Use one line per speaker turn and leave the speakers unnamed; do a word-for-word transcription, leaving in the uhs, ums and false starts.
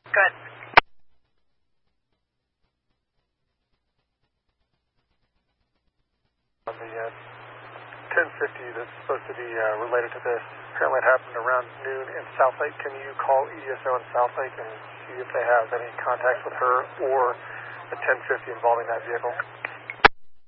Good.
On the uh, ten fifty that's supposed to be uh, related to this, apparently it happened around noon in Southlake. Can you call E S O in Southlake and see if they have any contacts with her or the ten fifty involving that vehicle?